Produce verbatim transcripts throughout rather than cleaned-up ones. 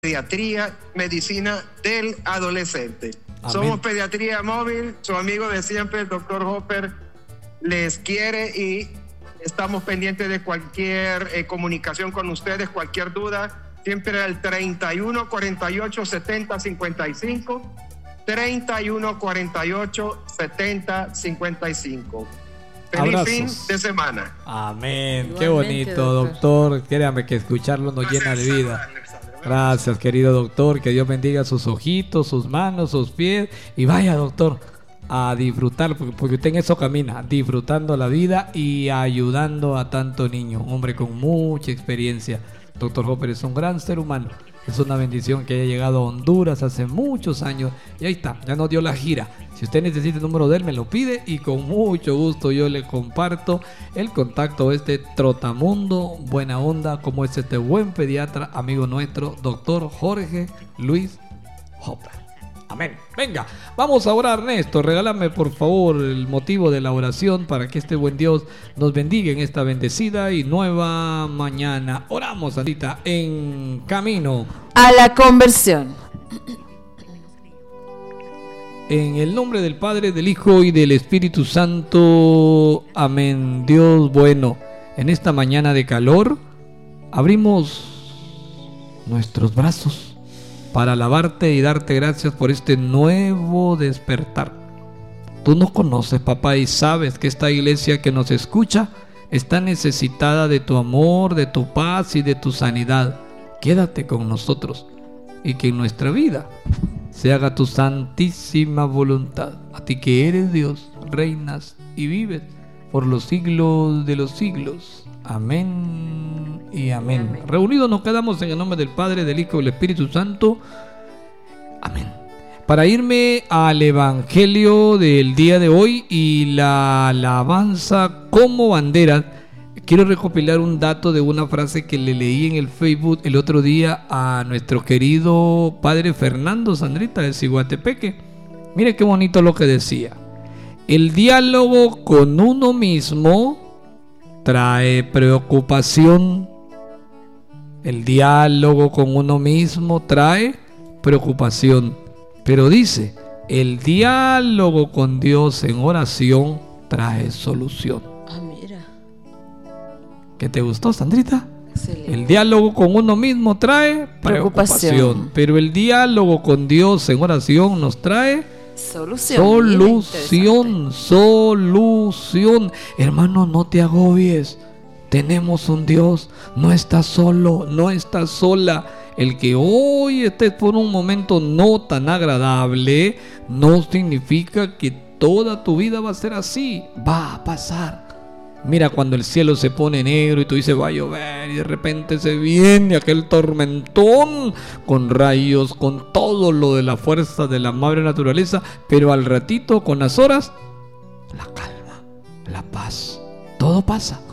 pediatría, medicina del adolescente. Amén. Somos Pediatría Móvil, su amigo de siempre, el doctor Hopper, les quiere y estamos pendientes de cualquier eh, comunicación con ustedes, cualquier duda, siempre al treinta y uno cuarenta y ocho setenta cincuenta y cinco, treinta y uno cuarenta y ocho setenta cincuenta y cinco. Feliz Abrazos. Fin de semana. Amén. Igualmente, qué bonito, doctor. doctor. Créame que escucharlo nos llena de vida. Gracias, querido doctor. Que Dios bendiga sus ojitos, sus manos, sus pies. Y vaya, doctor, a disfrutar, porque, porque usted en eso camina, disfrutando la vida y ayudando a tanto niño. Un hombre con mucha experiencia. Doctor Hopper es un gran ser humano. Es una bendición que haya llegado a Honduras hace muchos años. Y ahí está, ya nos dio la gira. Si usted necesita el número de él, me lo pide y con mucho gusto yo le comparto el contacto de este trotamundo, buena onda, como es este buen pediatra, amigo nuestro, doctor Jorge Luis Hopper. Amén. Venga, vamos a orar, Ernesto. Regálame por favor el motivo de la oración para que este buen Dios nos bendiga en esta bendecida y nueva mañana. Oramos, Anita, en camino a la conversión. En el nombre del Padre, del Hijo y del Espíritu Santo. Amén. Dios bueno, en esta mañana de calor abrimos nuestros brazos para alabarte y darte gracias por este nuevo despertar. Tú nos conoces, papá, y sabes que esta iglesia que nos escucha está necesitada de tu amor, de tu paz y de tu sanidad. Quédate con nosotros y que en nuestra vida se haga tu santísima voluntad. A ti que eres Dios, reinas y vives por los siglos de los siglos. Amén y amén. amén. Reunidos nos quedamos en el nombre del Padre, del Hijo y del Espíritu Santo. Amén. Para irme al Evangelio del día de hoy y la alabanza como bandera, quiero recopilar un dato de una frase que le leí en el Facebook el otro día a nuestro querido padre Fernando Sandrita de Ciguatepeque. Mire qué bonito lo que decía. El diálogo con uno mismo trae preocupación. El diálogo con uno mismo trae preocupación. Pero dice, el diálogo con Dios en oración trae solución. Ah, mira. ¿Qué te gustó, Sandrita? Excelente. El diálogo con uno mismo trae preocupación. preocupación. Pero el diálogo con Dios en oración nos trae Solución. Solución, solución. Hermano, no te agobies. Tenemos un Dios. No estás solo, no estás sola. El que hoy estés por un momento no tan agradable no significa que toda tu vida va a ser así. Va a pasar. Mira cuando el cielo se pone negro y tú dices va a llover y de repente se viene aquel tormentón con rayos, con todo lo de la fuerza de la madre naturaleza, pero al ratito con las horas, la calma, la paz, todo pasa,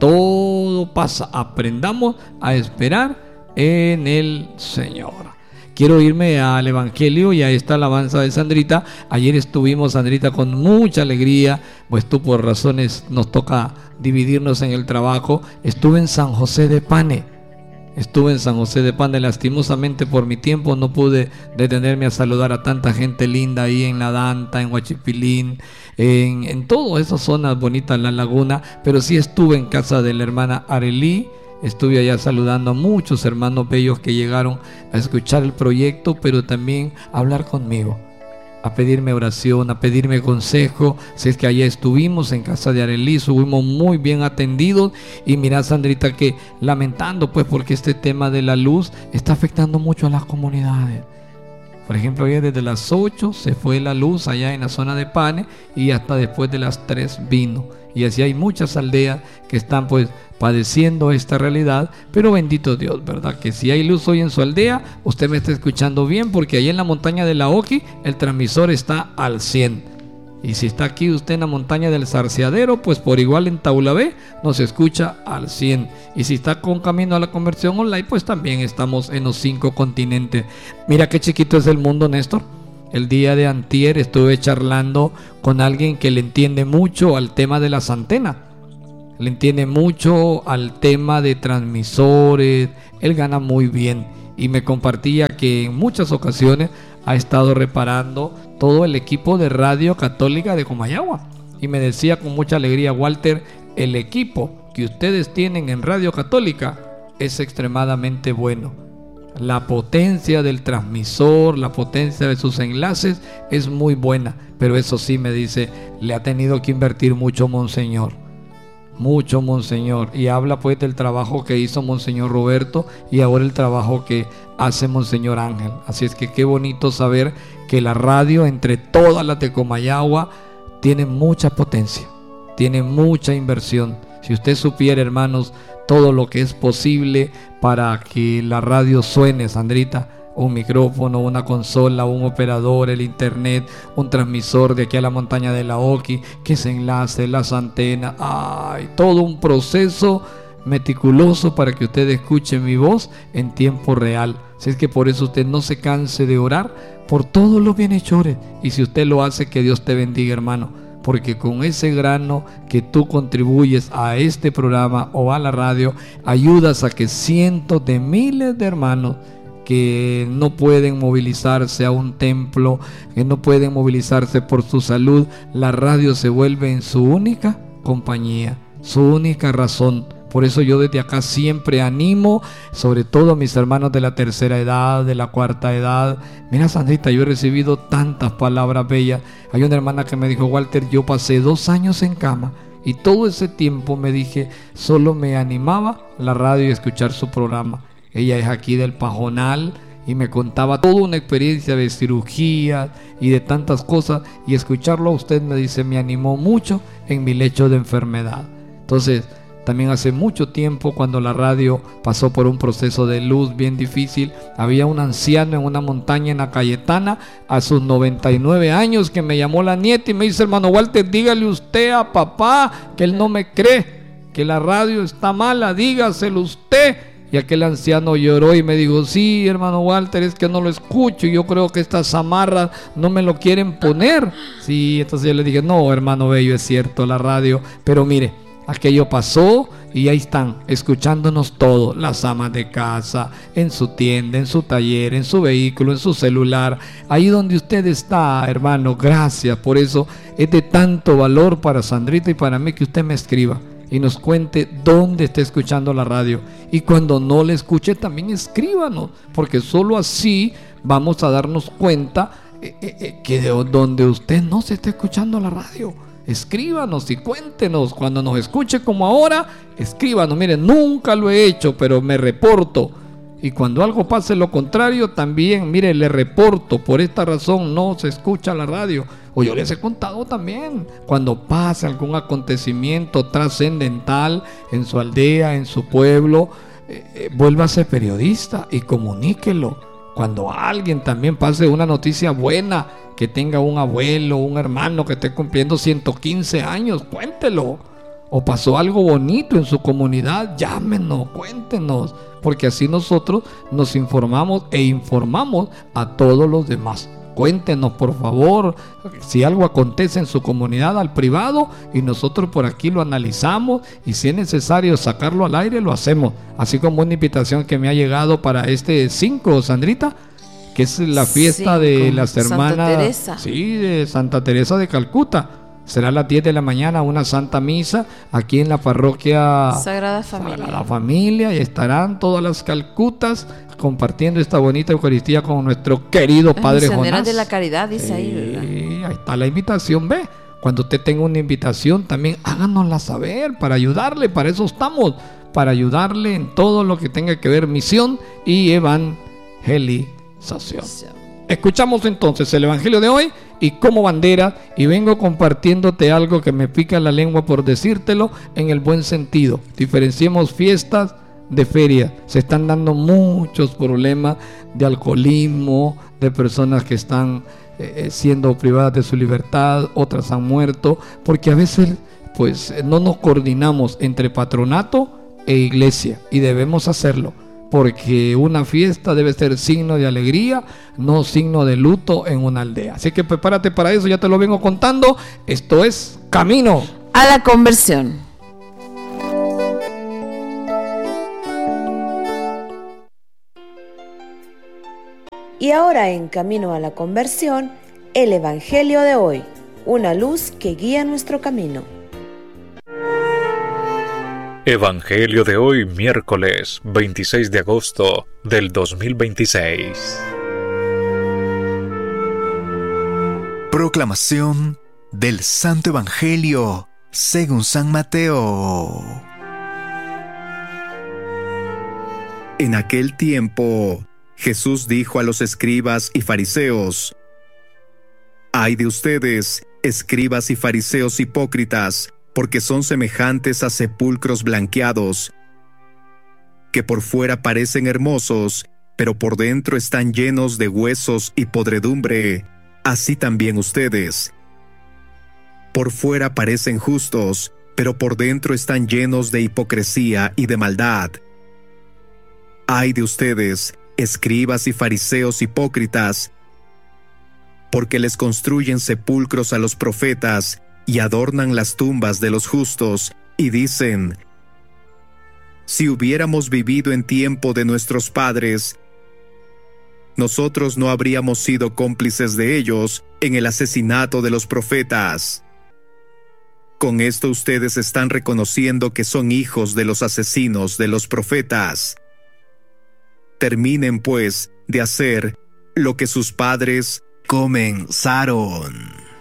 todo pasa. Aprendamos a esperar en el Señor. Quiero irme al Evangelio y a esta alabanza de Sandrita. Ayer estuvimos, Sandrita, con mucha alegría, pues tú por razones nos toca dividirnos en el trabajo. Estuve en San José de Pane. Estuve en San José de Pane. Lastimosamente por mi tiempo no pude detenerme a saludar a tanta gente linda ahí en La Danta, en Huachipilín, en, en todas esas zonas bonitas, La Laguna. Pero sí estuve en casa de la hermana Arelí. Estuve allá saludando a muchos hermanos bellos que llegaron a escuchar el proyecto, pero también a hablar conmigo, a pedirme oración, a pedirme consejo. Si es que allá estuvimos en casa de Arelí, estuvimos muy bien atendidos. Y mira, Sandrita, que lamentando pues porque este tema de la luz está afectando mucho a las comunidades. Por ejemplo, ayer desde las ocho se fue la luz allá en la zona de Pane y hasta después de las tres vino. Y así hay muchas aldeas que están pues padeciendo esta realidad, pero bendito Dios, ¿verdad? Que si hay luz hoy en su aldea, usted me está escuchando bien, porque allá en la montaña de la Oqui el transmisor está al cien. Y si está aquí usted en la montaña del Zarceadero, pues por igual en Taulabé nos escucha al cien. Y si está con camino a la conversión online, pues también estamos en los cinco continentes. Mira qué chiquito es el mundo, Néstor. El día de antier estuve charlando con alguien que le entiende mucho al tema de las antenas. Le entiende mucho al tema de transmisores. Él gana muy bien. y me compartía que en muchas ocasiones ha estado reparando todo el equipo de Radio Católica de Comayagua. Y me decía con mucha alegría: Walter, el equipo que ustedes tienen en Radio Católica es extremadamente bueno. La potencia del transmisor, la potencia de sus enlaces es muy buena, pero eso sí, me dice, le ha tenido que invertir mucho Monseñor, mucho Monseñor, y habla pues del trabajo que hizo Monseñor Roberto y ahora el trabajo que hace Monseñor Ángel. Así es que qué bonito saber que la radio, entre todas las de Comayagua, tiene mucha potencia, tiene mucha inversión. Si usted supiera, hermanos, todo lo que es posible para que la radio suene, Sandrita, un micrófono, una consola, un operador, el internet, un transmisor de aquí a la montaña de la Oqui, que se enlace, las antenas, ay, todo un proceso meticuloso para que usted escuche mi voz en tiempo real. Así es que por eso usted no se canse de orar por todos los bienhechores, y si usted lo hace, que Dios te bendiga, hermano, porque con ese grano que tú contribuyes a este programa o a la radio, ayudas a que cientos de miles de hermanos que no pueden movilizarse a un templo, que no pueden movilizarse por su salud, la radio se vuelve en su única compañía, su única razón. Por eso yo desde acá siempre animo, sobre todo a mis hermanos de la tercera edad, de la cuarta edad. Mira, Sandrita, yo he recibido tantas palabras bellas. Hay una hermana que me dijo: Walter, yo pasé dos años en cama y todo ese tiempo, me dije, solo me animaba la radio y escuchar su programa. Ella es aquí del Pajonal y me contaba toda una experiencia de cirugía y de tantas cosas, y escucharlo a usted, me dice, me animó mucho en mi lecho de enfermedad. Entonces, también hace mucho tiempo, cuando la radio pasó por un proceso de luz bien difícil, había un anciano en una montaña en la Cayetana a sus noventa y nueve años que me llamó la nieta y me dice: hermano Walter, dígale usted a papá que él no me cree, que la radio está mala, dígaselo usted. Y aquel anciano lloró y me dijo: sí, hermano Walter, es que no lo escucho, yo creo que estas zamarras no me lo quieren poner. Sí, entonces yo le dije: no, hermano bello, es cierto, la radio, pero mire, aquello pasó y ahí están, escuchándonos todos, las amas de casa, en su tienda, en su taller, en su vehículo, en su celular, ahí donde usted está, hermano. Gracias, por eso es de tanto valor para Sandrita y para mí que usted me escriba y nos cuente dónde está escuchando la radio, y cuando no le escuche también escríbanos, porque solo así vamos a darnos cuenta eh, eh, que de donde usted no se está escuchando la radio. Escríbanos y cuéntenos. Cuando nos escuche como ahora, escríbanos: miren, nunca lo he hecho, pero me reporto. Y cuando algo pase lo contrario, también, mire, le reporto, por esta razón no se escucha la radio. O yo les he contado también, cuando pase algún acontecimiento trascendental en su aldea, en su pueblo, eh, eh, vuélvase periodista y comuníquelo. Cuando alguien también pase una noticia buena, que tenga un abuelo, un hermano que esté cumpliendo ciento quince años, cuéntelo. O pasó algo bonito en su comunidad, llámenos, cuéntenos, porque así nosotros nos informamos e informamos a todos los demás. Cuéntenos, por favor, si algo acontece en su comunidad al privado, y nosotros por aquí lo analizamos, y si es necesario sacarlo al aire, lo hacemos. Así como una invitación que me ha llegado para este cinco, Sandrita, que es la fiesta cinco, de las hermanas Santa Teresa. Sí, de Santa Teresa de Calcuta. Será a las diez de la mañana una santa misa aquí en la parroquia Sagrada Familia. Sagrada Familia, y estarán todas las Calcutas compartiendo esta bonita Eucaristía con nuestro querido las Padre Jonás. De la Caridad, dice sí, ahí, ¿verdad? Ahí está la invitación, ve. Cuando usted tenga una invitación, también háganosla saber para ayudarle. Para eso estamos, para ayudarle en todo lo que tenga que ver misión y evangelización. Escuchamos entonces el Evangelio de hoy y como bandera, y vengo compartiéndote algo que me pica la lengua por decírtelo en el buen sentido. Diferenciemos fiestas de feria. Se están dando muchos problemas de alcoholismo, de personas que están eh, siendo privadas de su libertad, otras han muerto, porque a veces pues no nos coordinamos entre patronato e iglesia, y debemos hacerlo. Porque una fiesta debe ser signo de alegría, no signo de luto en una aldea. Así que prepárate para eso, ya te lo vengo contando. Esto es Camino a la Conversión. Y ahora en Camino a la Conversión, el Evangelio de hoy, una luz que guía nuestro camino. Evangelio de hoy, miércoles veintiséis de agosto del dos mil veintiséis. Proclamación del Santo Evangelio según San Mateo. En aquel tiempo, Jesús dijo a los escribas y fariseos: «Ay de ustedes, escribas y fariseos hipócritas, porque son semejantes a sepulcros blanqueados, que por fuera parecen hermosos, pero por dentro están llenos de huesos y podredumbre. Así también ustedes. Por fuera parecen justos, pero por dentro están llenos de hipocresía y de maldad. Ay de ustedes, escribas y fariseos hipócritas, porque les construyen sepulcros a los profetas y adornan las tumbas de los justos, y dicen: si hubiéramos vivido en tiempo de nuestros padres, nosotros no habríamos sido cómplices de ellos en el asesinato de los profetas. Con esto ustedes están reconociendo que son hijos de los asesinos de los profetas. Terminen, pues, de hacer lo que sus padres comenzaron».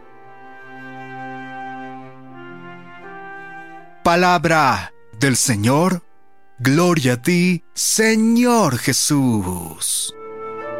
Palabra del Señor. Gloria a ti, Señor Jesús.